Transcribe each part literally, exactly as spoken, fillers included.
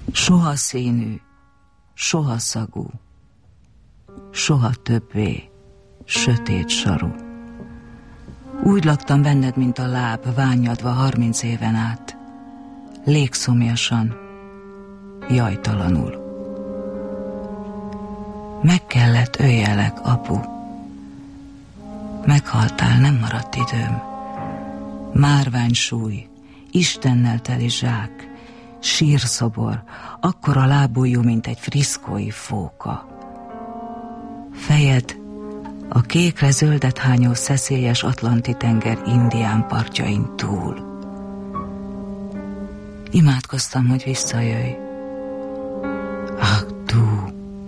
Soha színű, soha szagú, soha többé sötét saru. Úgy laktam benned, mint a láb, ványadva harminc éven át, légszomjasan, jajtalanul. Meg kellett öljelek, apu. Meghaltál, nem maradt időm. Márvány súly, Istennel teli zsák, sírszobor, akkora lábújú, mint egy friszkói fóka. Fejed a kékre zöldet hányó szeszélyes Atlanti-tenger indián partjain túl. Imádkoztam, hogy visszajöjj. Ah, tú!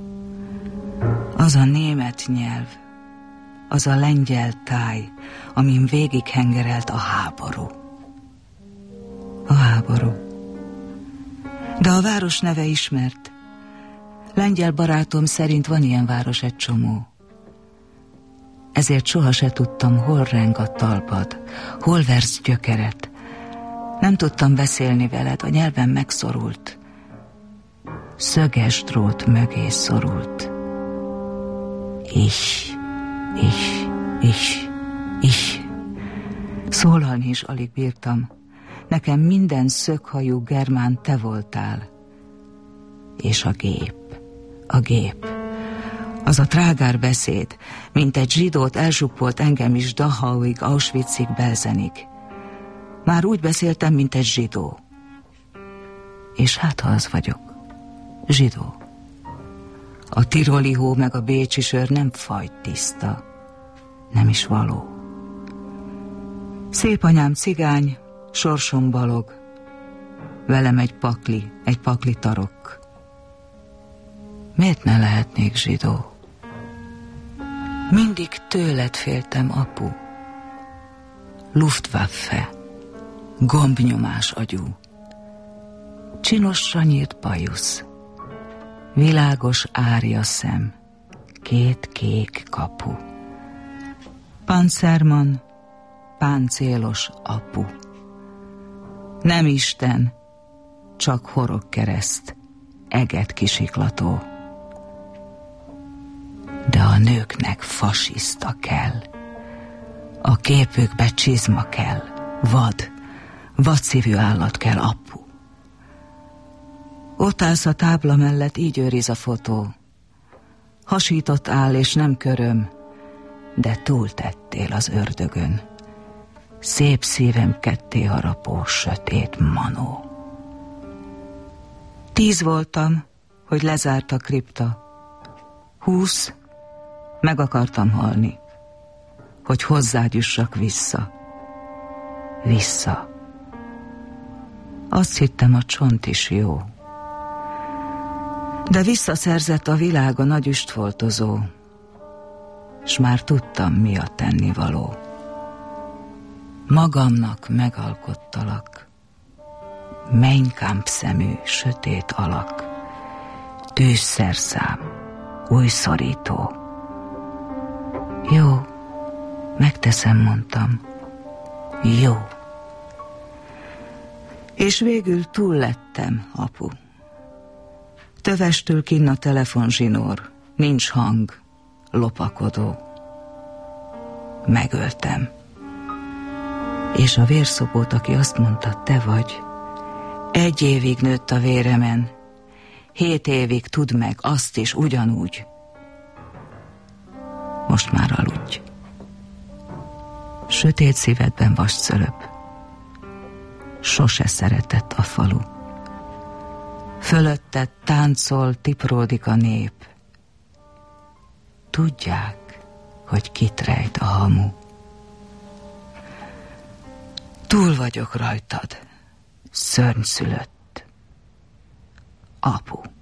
Az a német nyelv, az a lengyel táj, amin végighengerelt a háború. A háború. De a város neve ismert. Lengyel barátom szerint van ilyen város egy csomó. Ezért soha se tudtam, hol reng a talpad, hol versz gyökeret. Nem tudtam beszélni veled, a nyelvem megszorult. Szöges drót mögé szorult. Ich, ich, ich, ich. Szólalni is alig bírtam. Nekem minden szöghajú germán te voltál. És a gép, a gép. Az a trágár beszéd, mint egy zsidót elzsuppolt engem is Dachauig, Auschwitzig, Belzenig. Már úgy beszéltem, mint egy zsidó. És hát, ha az vagyok, zsidó. A tiroli hó meg a bécsi sör nem fagy tiszta, nem is való. Szép anyám cigány, sorsom balog, velem egy pakli, egy pakli tarok. Miért ne lehetnék zsidó? Mindig tőled féltem, apu. Luftwaffe, gombnyomás agyú, csinosra nyírt bajusz, világos árja szem, két kék kapu. Panzerman, páncélos apu. Nem Isten, csak horogkereszt, eget kisiklató. De a nőknek fasiszta kell. A képükbe csizma kell, vad, vadszívű állat kell, apu. Ott állsz a tábla mellett, így őriz a fotó. Hasított áll, és nem köröm, de túltettél az ördögön. Szép szívem ketté harapó, sötét manó. Tíz voltam, hogy lezárt a kripta. Húsz, meg akartam halni, hogy hozzád jussak vissza. Vissza. Azt hittem, a csont is jó. De visszaszerzett a világ a nagy üstfoltozó, s már tudtam, mi a tennivaló. Magamnak megalkottalak, Mein Kampf szemű, sötét alak, tűzszerszám, új szorító. Jó, megteszem, mondtam. Jó. És végül túl lettem, apu. Tövestől kinn a telefonzsinór, nincs hang, lopakodó. Megöltem. És a vérszopót, aki azt mondta, te vagy, egy évig nőtt a véremen, hét évig tudd meg, azt is ugyanúgy. Most már aludj. Sötét szívedben vascölöp. Sose szeretett a falu. Fölötted táncol, tipródik a nép. Tudják, hogy kit rejt a hamu. Túl vagyok rajtad, szörnyszülött apu.